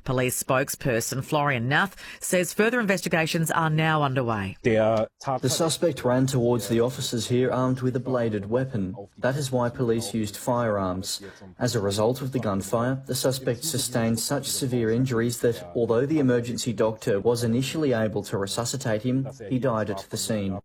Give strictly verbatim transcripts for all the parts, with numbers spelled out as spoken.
Police spokesperson Florian Nath says further investigations are now underway. The suspect ran towards the officers here armed with a bladed weapon. That is why police used firearms. As a result of the gunfire, the suspect sustained such severe injuries that, although the emergency doctor was initially able to resuscitate him, he died at the scene.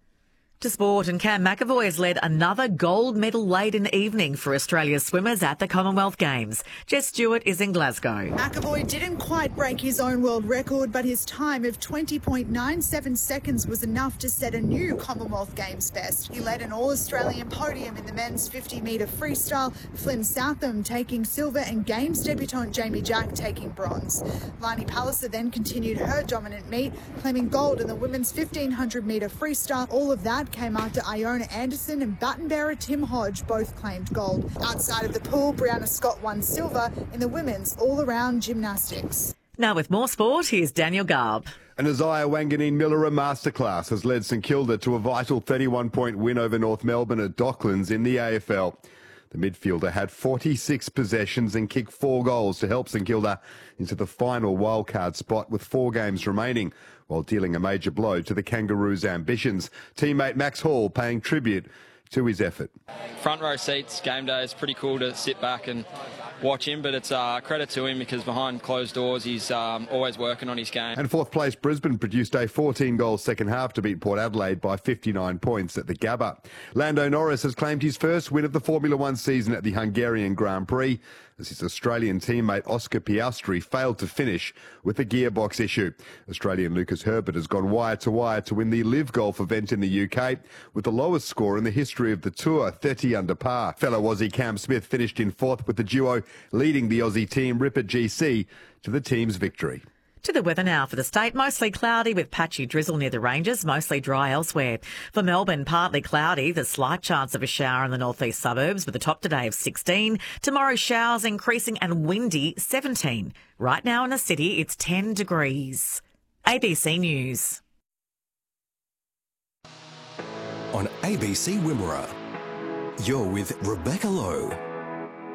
To sport, and Cam McAvoy has led another gold medal-laden evening for Australia's swimmers at the Commonwealth Games. Jess Stewart is in Glasgow. McAvoy didn't quite break his own world record, but his time of twenty point nine seven seconds was enough to set a new Commonwealth Games best. He led an all-Australian podium in the men's fifty metre freestyle, Flynn Southam taking silver and Games debutant Jamie Jack taking bronze. Lani Palliser then continued her dominant meet, claiming gold in the women's fifteen hundred metre freestyle. All of that came after Iona Anderson and baton bearer Tim Hodge both claimed gold. Outside of the pool, Brianna Scott won silver in the women's all-around gymnastics. Now with more sport, here's Daniel Garb. And Isaiah Wanganeen-Miller masterclass has led St Kilda to a vital thirty-one point win over North Melbourne at Docklands in the A F L. The midfielder had forty-six possessions and kicked four goals to help St Kilda into the final wildcard spot with four games remaining, while dealing a major blow to the Kangaroos' ambitions. Teammate Max Hall paying tribute to his effort. Front row seats, game day, is pretty cool to sit back and watch him, but it's a uh, credit to him because behind closed doors he's um, always working on his game. And fourth place Brisbane produced a fourteen goal second half to beat Port Adelaide by fifty-nine points at the Gabba. Lando Norris has claimed his first win of the Formula One season at the Hungarian Grand Prix, as his Australian teammate Oscar Piastri failed to finish with a gearbox issue. Australian Lucas Herbert has gone wire to wire to win the Live Golf event in the U K with the lowest score in the history of the tour, thirty under par. Fellow Aussie Cam Smith finished in fourth, with the duo leading the Aussie team Ripper G C to the team's victory. To the weather now for the state. Mostly cloudy with patchy drizzle near the ranges, mostly dry elsewhere. For Melbourne, partly cloudy, the slight chance of a shower in the northeast suburbs with a top today of sixteen. Tomorrow showers increasing and windy, seventeen. Right now in the city, it's ten degrees. A B C News. On A B C Wimmera, you're with Rebecca Lowe.